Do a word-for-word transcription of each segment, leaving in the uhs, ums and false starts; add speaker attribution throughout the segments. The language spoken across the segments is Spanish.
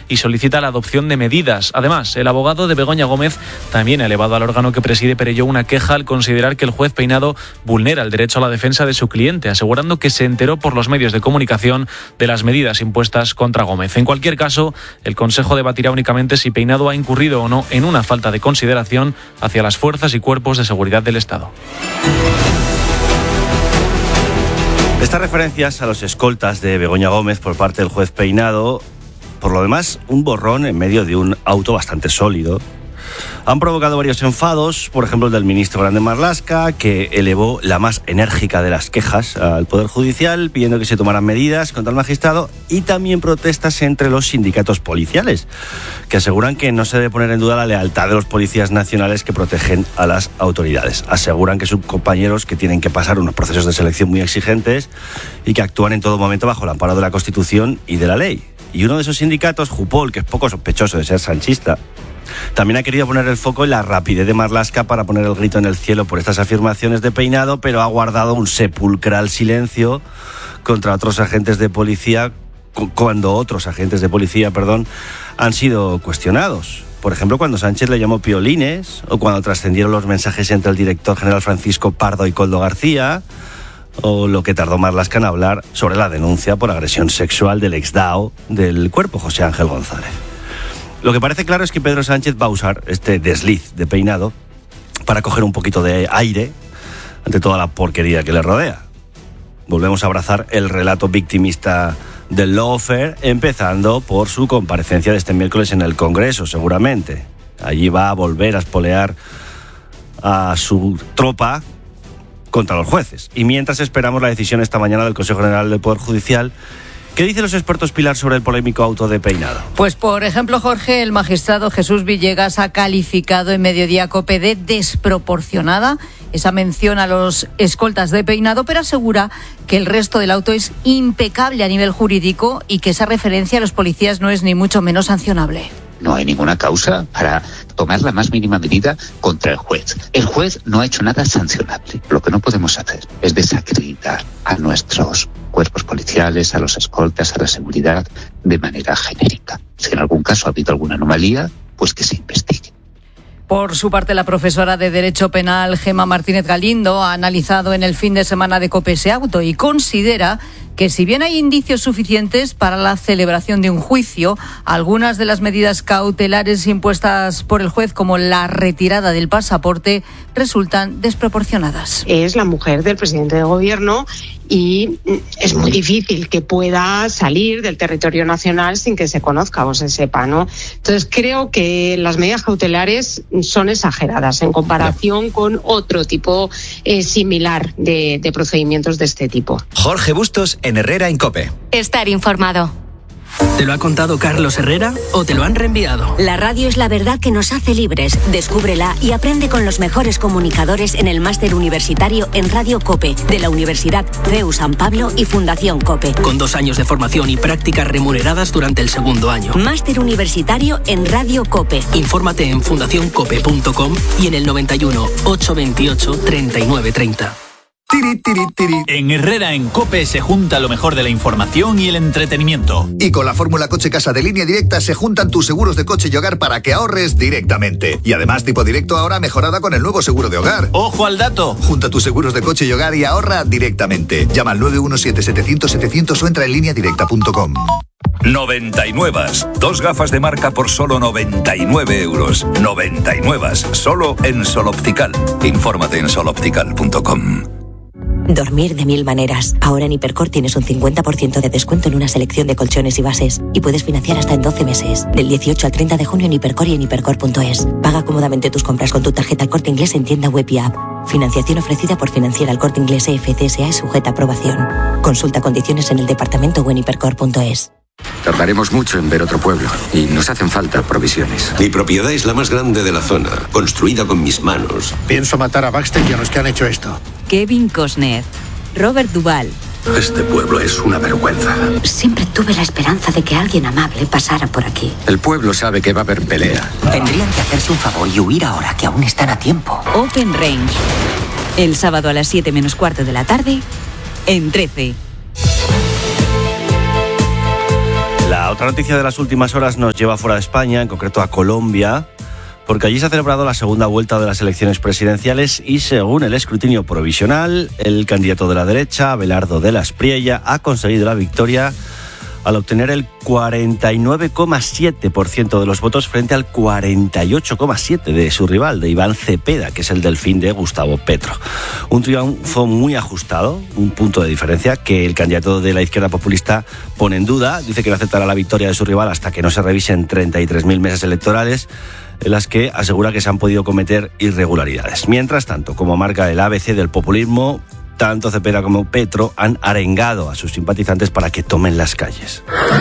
Speaker 1: y solicita la adopción de medidas. Además, el abogado de Begoña Gómez también ha elevado al órgano que preside Perelló una queja al considerar que el juez Peinado vulnera el derecho a la defensa de su cliente, asegurando que se enteró por los medios de comunicación de las medidas impuestas contra Gómez. En cualquier caso, el Consejo debatirá únicamente si Peinado ha incurrido o no en una falta de consideración hacia las fuerzas y cuerpos de seguridad del Estado.
Speaker 2: Estas referencias a los escoltas de Begoña Gómez por parte del juez Peinado, por lo demás, un borrón en medio de un auto bastante sólido, han provocado varios enfados, por ejemplo el del ministro Grande Marlaska, que elevó la más enérgica de las quejas al Poder Judicial, pidiendo que se tomaran medidas contra el magistrado, y también protestas entre los sindicatos policiales, que aseguran que no se debe poner en duda la lealtad de los policías nacionales que protegen a las autoridades. Aseguran que sus compañeros que tienen que pasar unos procesos de selección muy exigentes y que actúan en todo momento bajo el amparo de la Constitución y de la ley. Y uno de esos sindicatos, Jupol, que es poco sospechoso de ser sanchista, también ha querido poner el foco en la rapidez de Marlaska para poner el grito en el cielo por estas afirmaciones de Peinado, pero ha guardado un sepulcral silencio contra otros agentes de policía cuando otros agentes de policía, perdón, han sido cuestionados. Por ejemplo, cuando Sánchez le llamó piolines, o cuando trascendieron los mensajes entre el director general Francisco Pardo y Koldo García, o lo que tardó Marlaska en hablar sobre la denuncia por agresión sexual del ex D A O del Cuerpo, José Ángel González. Lo que parece claro es que Pedro Sánchez va a usar este desliz de Peinado para coger un poquito de aire ante toda la porquería que le rodea. Volvemos a abrazar el relato victimista del lawfare, empezando por su comparecencia de este miércoles en el Congreso, seguramente. Allí va a volver a espolear a su tropa contra los jueces. Y mientras esperamos la decisión esta mañana del Consejo General del Poder Judicial, ¿qué dicen los expertos, Pilar, sobre el polémico auto de Peinado?
Speaker 3: Pues, por ejemplo, Jorge, el magistrado Jesús Villegas ha calificado en Mediodía COPE de desproporcionada esa mención a los escoltas de Peinado, pero asegura que el resto del auto es impecable a nivel jurídico y que esa referencia a los policías no es ni mucho menos sancionable.
Speaker 4: No hay ninguna causa para tomar la más mínima medida contra el juez. El juez no ha hecho nada sancionable. Lo que no podemos hacer es desacreditar a nuestros cuerpos policiales, a los escoltas, a la seguridad, de manera genérica. Si en algún caso ha habido alguna anomalía, pues que se investigue.
Speaker 3: Por su parte, la profesora de Derecho Penal, Gemma Martínez Galindo, ha analizado en el fin de semana de COPE ese auto y considera que si bien hay indicios suficientes para la celebración de un juicio, algunas de las medidas cautelares impuestas por el juez, como la retirada del pasaporte, resultan desproporcionadas.
Speaker 5: Es la mujer del presidente de gobierno y es muy difícil que pueda salir del territorio nacional sin que se conozca o se sepa, ¿no? Entonces creo que las medidas cautelares son exageradas en comparación con otro tipo eh, similar de, de procedimientos de este tipo.
Speaker 6: Jorge Bustos en Herrera en COPE.
Speaker 7: Estar informado.
Speaker 8: ¿Te lo ha contado Carlos Herrera o te lo han reenviado?
Speaker 7: La radio es la verdad que nos hace libres. Descúbrela y aprende con los mejores comunicadores en el máster universitario en Radio COPE de la Universidad C E U San Pablo y Fundación COPE.
Speaker 8: Con dos años de formación y prácticas remuneradas durante el segundo año.
Speaker 7: Máster universitario en Radio COPE.
Speaker 8: Infórmate en fundación cope punto com y en el noventa y uno, ochocientos veintiocho, treinta y nueve treinta.
Speaker 9: Tiri, tiri, tiri. En Herrera en COPE se junta lo mejor de la información y el entretenimiento.
Speaker 10: Y con la fórmula Coche Casa de Línea Directa se juntan tus seguros de coche y hogar para que ahorres directamente. Y además Tipo Directo ahora mejorada con el nuevo seguro de hogar.
Speaker 9: ¡Ojo al dato!
Speaker 10: Junta tus seguros de coche y hogar y ahorra directamente. Llama al nueve uno siete, setecientos, setecientos o entra en línea directa punto com.
Speaker 11: noventa y nueve. Dos gafas de marca por solo noventa y nueve euros. noventa y nueve. Solo en Sol Optical. Infórmate en sol optical punto com.
Speaker 12: Dormir de mil maneras. Ahora en Hipercor tienes un cincuenta por ciento de descuento en una selección de colchones y bases. Y puedes financiar hasta en doce meses. Del dieciocho al treinta de junio en Hipercor y en hipercor punto es. Paga cómodamente tus compras con tu tarjeta El Corte Inglés en tienda web y app. Financiación ofrecida por Financiera El Corte Inglés E F C S A y sujeta a aprobación. Consulta condiciones en el departamento o en hipercor punto es.
Speaker 13: Tardaremos mucho en ver otro pueblo y nos hacen falta provisiones.
Speaker 14: Mi propiedad es la más grande de la zona, construida con mis manos.
Speaker 15: Pienso matar a Baxter y a los que han hecho esto.
Speaker 16: Kevin Costner, Robert Duvall.
Speaker 14: Este pueblo es una vergüenza.
Speaker 17: Siempre tuve la esperanza de que alguien amable pasara por aquí.
Speaker 13: El pueblo sabe que va a haber pelea.
Speaker 18: Tendrían que hacerse un favor y huir ahora, que aún están a tiempo.
Speaker 16: Open Range. El sábado a las siete menos cuarto de la tarde, en trece.
Speaker 2: La otra noticia de las últimas horas nos lleva fuera de España, en concreto a Colombia, porque allí se ha celebrado la segunda vuelta de las elecciones presidenciales y según el escrutinio provisional, el candidato de la derecha, Abelardo de la Espriella, ha conseguido la victoria al obtener el cuarenta y nueve coma siete por ciento de los votos frente al cuarenta y ocho coma siete por ciento de su rival, de Iván Cepeda, que es el delfín de Gustavo Petro. Un triunfo muy ajustado, un punto de diferencia que el candidato de la izquierda populista pone en duda. Dice que no aceptará la victoria de su rival hasta que no se revisen treinta y tres mil mesas electorales, en las que asegura que se han podido cometer irregularidades. Mientras tanto, como marca el A B C del populismo, tanto Cepeda como Petro han arengado a sus simpatizantes para que tomen las calles.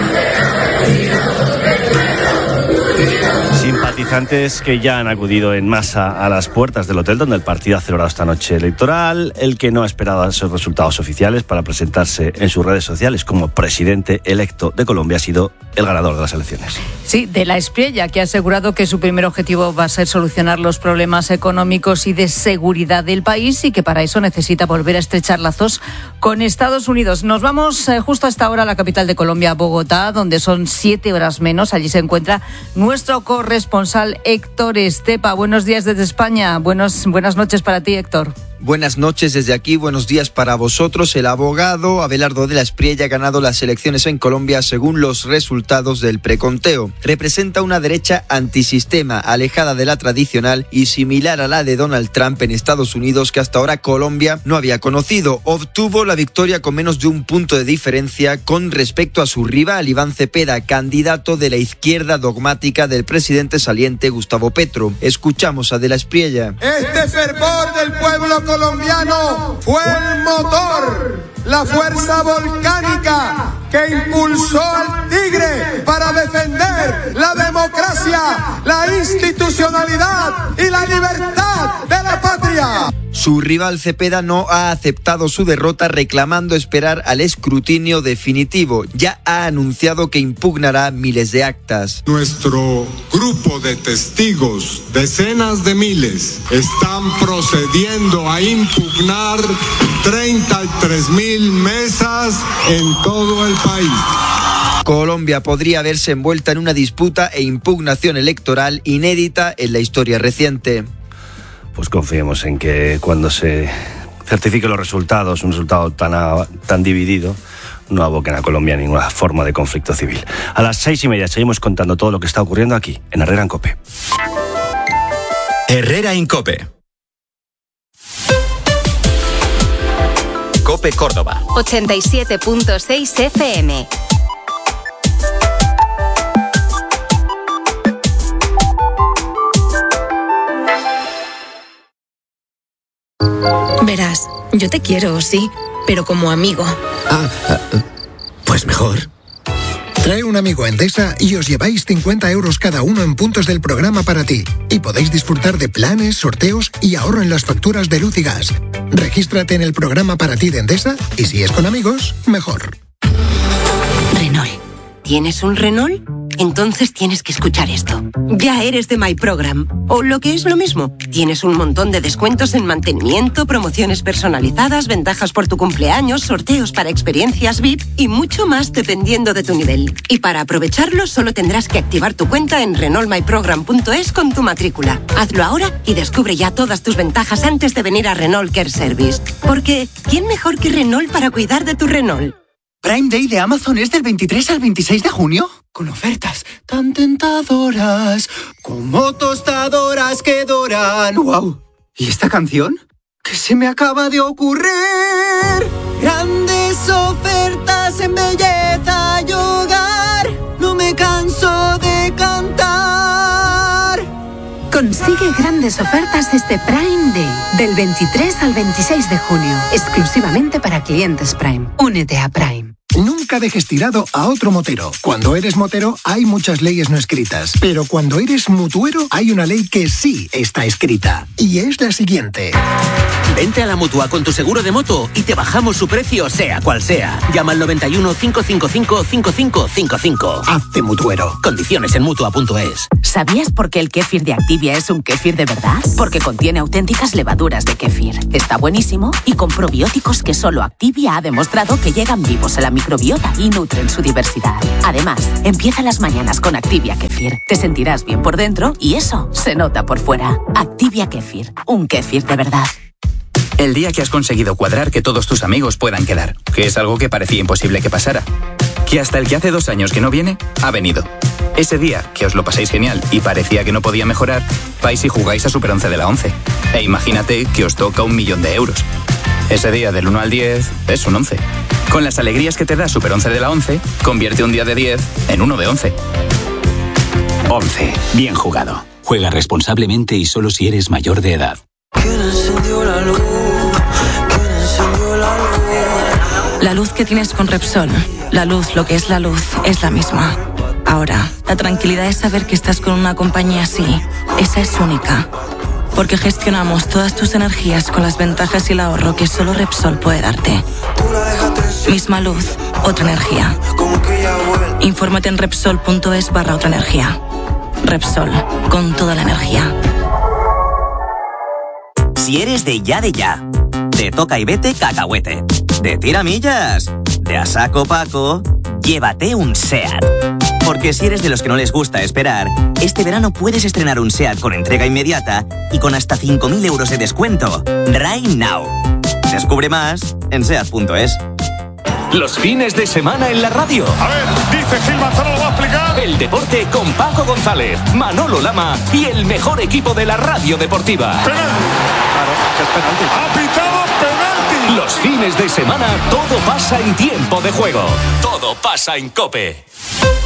Speaker 2: Simpatizantes que ya han acudido en masa a las puertas del hotel donde el partido ha celebrado esta noche electoral. El que no ha esperado esos resultados oficiales para presentarse en sus redes sociales como presidente electo de Colombia ha sido el ganador de las elecciones.
Speaker 3: Sí, de la Espriella, que ha asegurado que su primer objetivo va a ser solucionar los problemas económicos y de seguridad del país y que para eso necesita volver a estrechar lazos con Estados Unidos. Nos vamos eh, justo a esta hora a la capital de Colombia, Bogotá, donde son siete horas menos. Allí se encuentra nuestro corresponsal Héctor Estepa. Buenos días desde España. Buenos, buenas noches para ti, Héctor.
Speaker 19: Buenas noches desde aquí, buenos días para vosotros. El abogado Abelardo de la Espriella ha ganado las elecciones en Colombia según los resultados del preconteo. Representa una derecha antisistema, alejada de la tradicional y similar a la de Donald Trump en Estados Unidos, que hasta ahora Colombia no había conocido. Obtuvo la victoria con menos de un punto de diferencia con respecto a su rival, Iván Cepeda, candidato de la izquierda dogmática del presidente saliente Gustavo Petro. Escuchamos a de la Espriella.
Speaker 20: Este fervor del pueblo colombiano fue el motor, la fuerza volcánica que impulsó al tigre para defender la democracia, la institucionalidad y la libertad de la patria.
Speaker 19: Su rival Cepeda no ha aceptado su derrota, reclamando esperar al escrutinio definitivo. Ya ha anunciado que impugnará miles de actas.
Speaker 20: Nuestro grupo de testigos, decenas de miles, están procediendo a impugnar treinta y tres mil mesas en todo el país.
Speaker 19: Colombia podría verse envuelta en una disputa e impugnación electoral inédita en la historia reciente.
Speaker 2: Pues confiemos en que cuando se certifiquen los resultados, un resultado tan, a, tan dividido, no aboquen a Colombia a ninguna forma de conflicto civil. A las seis y media seguimos contando todo lo que está ocurriendo aquí, en Herrera en COPE.
Speaker 6: Herrera en COPE. COPE Córdoba.
Speaker 21: ochenta y siete punto seis F M.
Speaker 22: Verás, yo te quiero, sí, pero como amigo.
Speaker 15: Ah, pues mejor. Trae un amigo a Endesa y os lleváis cincuenta euros cada uno en puntos del programa para ti. Y podéis disfrutar de planes, sorteos y ahorro en las facturas de luz y gas. Regístrate en el programa para ti de Endesa y si es con amigos, mejor.
Speaker 23: Renault. ¿Tienes un Renault? Entonces tienes que escuchar esto. Ya eres de My Program. O lo que es lo mismo, tienes un montón de descuentos en mantenimiento, promociones personalizadas, ventajas por tu cumpleaños, sorteos para experiencias V I P y mucho más dependiendo de tu nivel. Y para aprovecharlo solo tendrás que activar tu cuenta en Renault My Program punto es con tu matrícula. Hazlo ahora y descubre ya todas tus ventajas antes de venir a Renault Care Service. Porque, ¿quién mejor que Renault para cuidar de tu Renault?
Speaker 24: ¿Prime Day de Amazon es del veintitrés al veintiséis de junio? Con ofertas tan tentadoras, como tostadoras que doran. ¡Wow! ¿Y esta canción? ¿Qué se me acaba de ocurrir? Grandes ofertas en belleza y hogar. No me canso de cantar.
Speaker 25: Consigue grandes ofertas este Prime Day, del veintitrés al veintiséis de junio, exclusivamente para clientes Prime. Únete a Prime.
Speaker 15: Nunca dejes tirado a otro motero. Cuando eres motero hay muchas leyes no escritas, pero cuando eres mutuero hay una ley que sí está escrita, y es la siguiente.
Speaker 26: Vente a la Mutua con tu seguro de moto y te bajamos su precio sea cual sea. Llama al noventa y uno, cinco cinco cinco, cinco cinco cinco cinco.
Speaker 15: Hazte mutuero.
Speaker 26: Condiciones en mutua punto es.
Speaker 27: ¿Sabías por qué el kéfir de Activia es un kéfir de verdad? Porque contiene auténticas levaduras de kéfir. Está buenísimo y con probióticos que solo Activia ha demostrado que llegan vivos a la microbiota microbiota y nutren su diversidad. Además, empieza las mañanas con Activia Kefir. Te sentirás bien por dentro y eso se nota por fuera. Activia Kefir, un kéfir de verdad.
Speaker 1: El día que has conseguido cuadrar que todos tus amigos puedan quedar, que es algo que parecía imposible que pasara. Que hasta el que hace dos años que no viene, ha venido. Ese día que os lo pasáis genial y parecía que no podía mejorar, vais y jugáis a Super once de la once. E imagínate que os toca un millón de euros. Ese día del uno al diez es un once. Con las alegrías que te da Super once de la once, convierte un día de diez en uno de once.
Speaker 4: once. Bien jugado. Juega responsablemente y solo si eres mayor de edad.
Speaker 5: ¿Quién encendió la luz? ¿Quién encendió la luz?
Speaker 7: La luz que tienes con Repsol, la luz, lo que es la luz, es la misma. Ahora, la tranquilidad es saber que estás con una compañía así. Esa es única. Porque gestionamos todas tus energías con las ventajas y el ahorro que solo Repsol puede darte. Misma luz, otra energía. Infórmate en Repsol.es barra otra energía. Repsol, con toda la energía.
Speaker 8: Si eres de ya de ya, de toca y vete cacahuete, de tiramillas, de a saco paco, llévate un SEAT. Porque si eres de los que no les gusta esperar, este verano puedes estrenar un SEAT con entrega inmediata y con hasta cinco mil euros de descuento. Right now. Descubre más en seat punto es.
Speaker 9: Los fines de semana en la radio.
Speaker 10: A ver, dice Gil Manzano, lo va a explicar.
Speaker 9: El deporte con Paco González, Manolo Lama y el mejor equipo de la radio deportiva.
Speaker 10: Penalti.
Speaker 9: Claro, que es penalti.
Speaker 10: Ha pitado penalti.
Speaker 9: Los fines de semana todo pasa en tiempo de juego. Todo pasa en COPE.